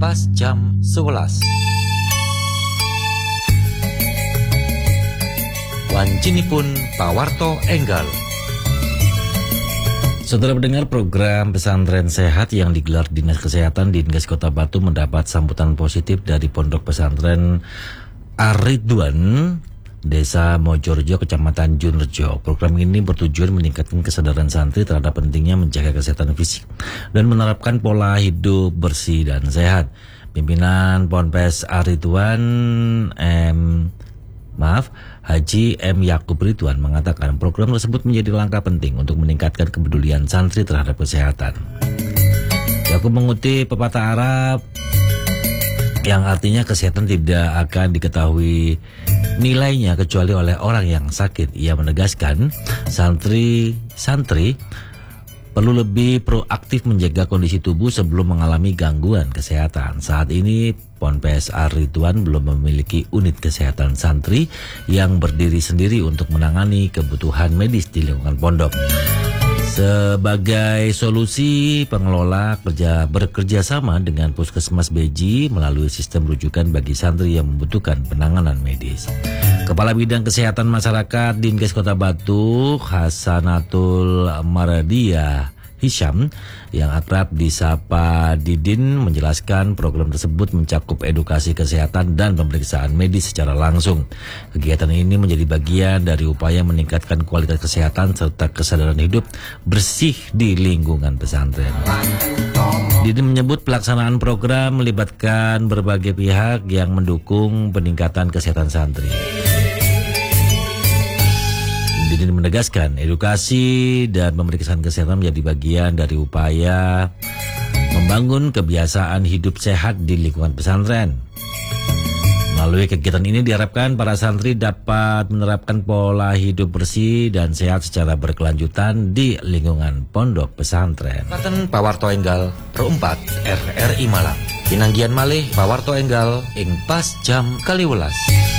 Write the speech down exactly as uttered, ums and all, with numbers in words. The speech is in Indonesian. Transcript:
pas jam sebelas. Wancinipun pawarto enggal. Saudara pendengar, program pesantren sehat yang digelar Dinas Kesehatan Dinkes Kota Batu mendapat sambutan positif dari Pondok Pesantren Ar-Ridwan, Desa Mojorjo, Kecamatan Junrejo. Program ini bertujuan meningkatkan kesadaran santri terhadap pentingnya menjaga kesehatan fisik dan menerapkan pola hidup bersih dan sehat. Pimpinan Ponpes Ar-Ridwan M. Maaf, Haji M. Yakub Ridwan mengatakan program tersebut menjadi langkah penting untuk meningkatkan kepedulian santri terhadap kesehatan. Yakub mengutip pepatah Arab yang artinya kesehatan tidak akan diketahui nilainya kecuali oleh orang yang sakit. Ia menegaskan santri-santri perlu lebih proaktif menjaga kondisi tubuh sebelum mengalami gangguan kesehatan. Saat ini Ponpes Ar-Ridwan belum memiliki unit kesehatan santri yang berdiri sendiri untuk menangani kebutuhan medis di lingkungan pondok. Sebagai solusi, pengelola kerja bekerja sama dengan Puskesmas Beji melalui sistem rujukan bagi santri yang membutuhkan penanganan medis. Kepala Bidang Kesehatan Masyarakat Dinkes Kota Batu, Hasanatul Maradia Hisham, yang akrab disapa Didin, menjelaskan program tersebut mencakup edukasi kesehatan dan pemeriksaan medis secara langsung. Kegiatan ini menjadi bagian dari upaya meningkatkan kualitas kesehatan serta kesadaran hidup bersih di lingkungan pesantren. Didin menyebut pelaksanaan program melibatkan berbagai pihak yang mendukung peningkatan kesehatan santri. Didin menegaskan edukasi dan pemeriksaan kesehatan menjadi bagian dari upaya membangun kebiasaan hidup sehat di lingkungan pesantren. Melalui kegiatan ini diharapkan para santri dapat menerapkan pola hidup bersih dan sehat secara berkelanjutan di lingkungan pondok pesantren. Katen pawarto enggal Pro empat R R I Malang. Pinanggian malih pawarto enggal ing pas jam kaliwelas.